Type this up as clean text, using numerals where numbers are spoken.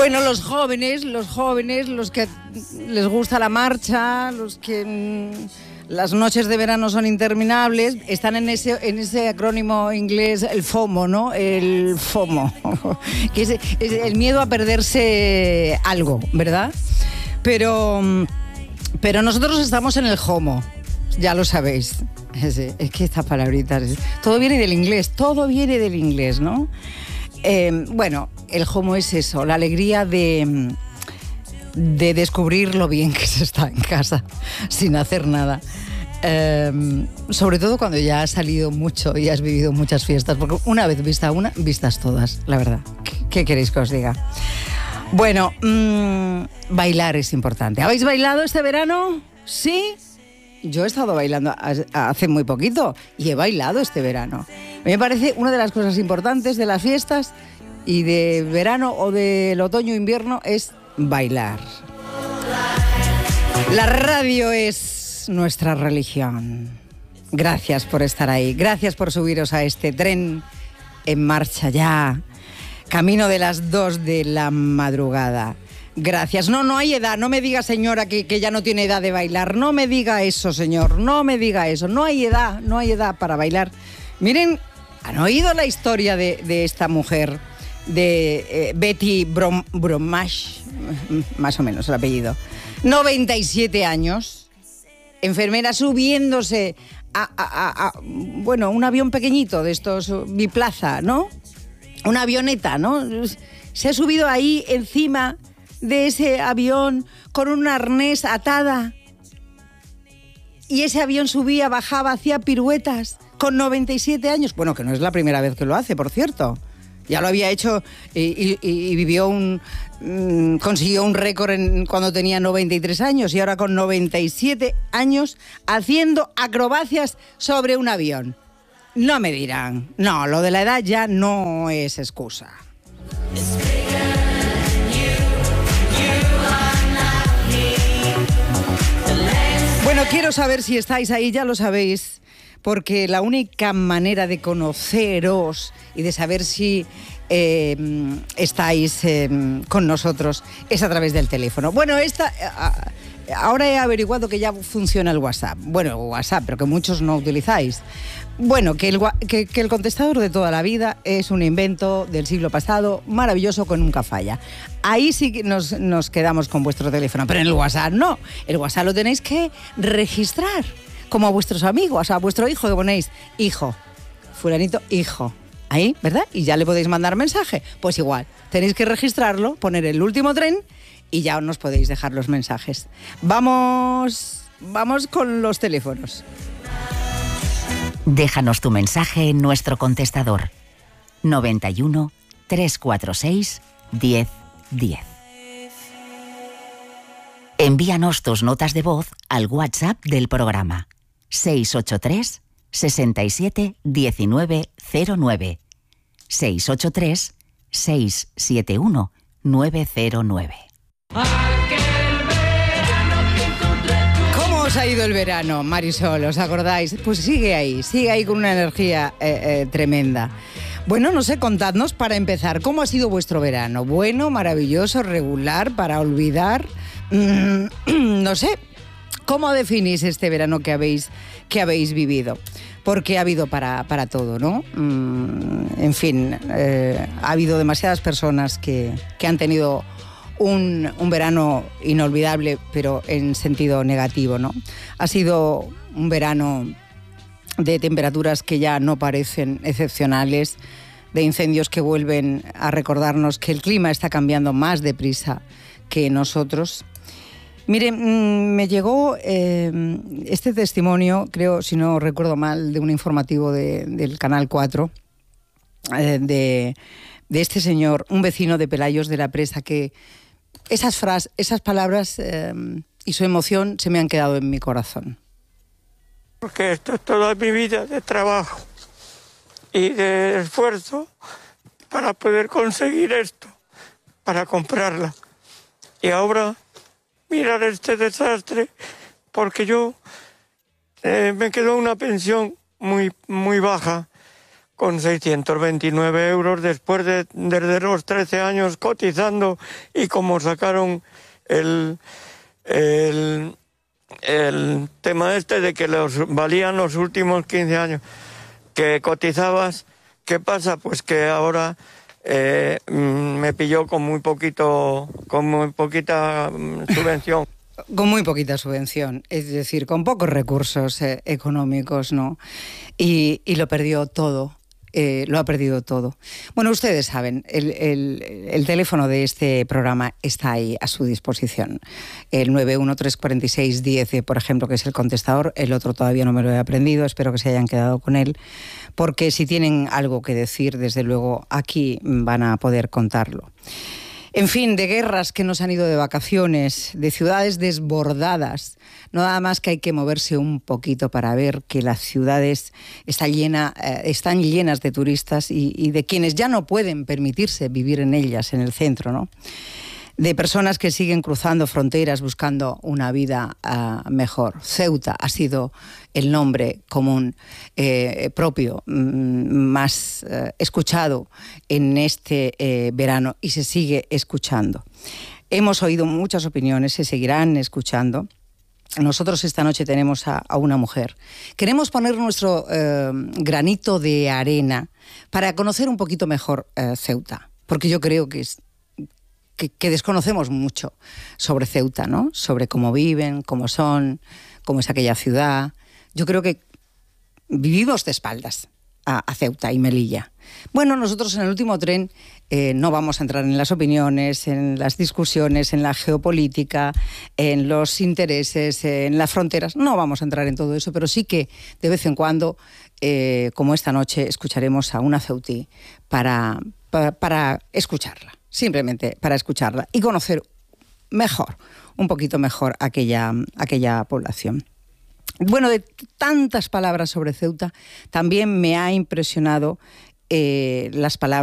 Bueno, los jóvenes, los que les gusta la marcha, los que las noches de verano son interminables, están en ese acrónimo inglés, el FOMO, ¿no? El FOMO, que es el miedo a perderse algo, ¿verdad? Pero nosotros estamos en el JOMO, ya lo sabéis. Es que estas palabritas, todo viene del inglés, ¿no? Bueno, el JOMO es eso, la alegría de descubrir lo bien que se está en casa sin hacer nada. Sobre todo cuando ya has salido mucho y has vivido muchas fiestas, porque una vez vista una, vistas todas, la verdad. ¿Qué queréis que os diga? Bueno, bailar es importante. ¿Habéis bailado este verano? ¿Sí? Yo he estado bailando hace muy poquito y he bailado este verano. Me parece una de las cosas importantes de las fiestas y de verano o del otoño-invierno es bailar. La radio es nuestra religión. Gracias por estar ahí. Gracias por subiros a este tren en marcha ya. Camino de las 2 de la madrugada. Gracias. No hay edad. No me diga, señora, que ya no tiene edad de bailar. No me diga eso, señor. No me diga eso. No hay edad para bailar. Miren, ¿han oído la historia de esta mujer? De Betty Bromwich, más o menos el apellido. 97 años. Enfermera subiéndose a un avión pequeñito de estos biplaza, ¿no? Una avioneta, ¿no? Se ha subido ahí encima de ese avión con un arnés atada. Y ese avión subía, bajaba, hacía piruetas con 97 años. Bueno, que no es la primera vez que lo hace, por cierto. Ya lo había hecho y vivió consiguió un récord cuando tenía 93 años y ahora con 97 años haciendo acrobacias sobre un avión. No me dirán. No, lo de la edad ya no es excusa. Bueno, quiero saber si estáis ahí, ya lo sabéis, porque la única manera de conoceros y de saber si estáis con nosotros es a través del teléfono. Bueno, ahora he averiguado que ya funciona el WhatsApp. Bueno, WhatsApp, pero que muchos no utilizáis. Bueno, que el contestador de toda la vida es un invento del siglo pasado, maravilloso, que nunca falla. Ahí sí que nos quedamos con vuestro teléfono, pero en el WhatsApp no. El WhatsApp lo tenéis que registrar, como a vuestros amigos, a vuestro hijo, que ponéis hijo, fulanito, hijo. Ahí, ¿verdad? Y ya le podéis mandar mensaje. Pues igual, tenéis que registrarlo, poner el último tren y ya nos podéis dejar los mensajes. Vamos con los teléfonos. Déjanos tu mensaje en nuestro contestador 91 346 1010. Envíanos tus notas de voz al WhatsApp del programa 683 67 19 09 683 671 909. ¿Cómo os ha ido el verano, Marisol? ¿Os acordáis? Pues sigue ahí con una energía tremenda. Bueno, no sé, contadnos para empezar, ¿cómo ha sido vuestro verano? ¿Bueno, maravilloso, regular, para olvidar? No sé, ¿cómo definís este verano que habéis vivido? Porque ha habido para todo, ¿no? En fin, ha habido demasiadas personas que han tenido un verano inolvidable, pero en sentido negativo, ¿no? Ha sido un verano de temperaturas que ya no parecen excepcionales, de incendios que vuelven a recordarnos que el clima está cambiando más deprisa que nosotros. Mire, me llegó este testimonio, creo, si no recuerdo mal, de un informativo del Canal 4, de este señor, un vecino de Pelayos de la Presa, que esas palabras y su emoción se me han quedado en mi corazón. Porque esto es toda mi vida de trabajo y de esfuerzo para poder conseguir esto, para comprarla. Y ahora mirar este desastre, porque yo me quedó una pensión muy baja, con 629 euros después de desde los 13 años cotizando, y como sacaron el tema este de que los valían los últimos 15 años que cotizabas, ¿qué pasa? Pues que ahora me pilló con muy poquita subvención. Con muy poquita subvención, es decir, con pocos recursos económicos, ¿no? Y lo perdió todo. Lo ha perdido todo. Bueno, ustedes saben, el teléfono de este programa está ahí a su disposición. El 9134610, por ejemplo, que es el contestador. El otro todavía no me lo he aprendido, espero que se hayan quedado con él, porque si tienen algo que decir, desde luego, aquí van a poder contarlo. En fin, de guerras que nos han ido de vacaciones, de ciudades desbordadas. No nada más que hay que moverse un poquito para ver que las ciudades están llenas de turistas y de quienes ya no pueden permitirse vivir en ellas, en el centro, ¿no? De personas que siguen cruzando fronteras buscando una vida mejor. Ceuta ha sido el nombre común propio más escuchado en este verano, y se sigue escuchando. Hemos oído muchas opiniones, se seguirán escuchando. Nosotros esta noche tenemos a una mujer. Queremos poner nuestro granito de arena para conocer un poquito mejor Ceuta, porque yo creo que desconocemos mucho sobre Ceuta, ¿no? Sobre cómo viven, cómo son, cómo es aquella ciudad. Yo creo que vivimos de espaldas a Ceuta y Melilla. Bueno, nosotros en el último tren no vamos a entrar en las opiniones, en las discusiones, en la geopolítica, en los intereses, en las fronteras. No vamos a entrar en todo eso, pero sí que de vez en cuando, como esta noche, escucharemos a una ceutí para escucharla. Simplemente para escucharla y conocer mejor, un poquito mejor aquella población. Bueno, de tantas palabras sobre Ceuta, también me ha impresionado las palabras